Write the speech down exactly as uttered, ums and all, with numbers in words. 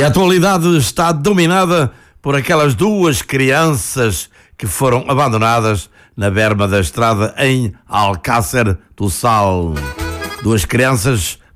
A atualidade está dominada por aquelas duas crianças que foram abandonadas na berma da estrada em Alcácer do Sal. Duas crianças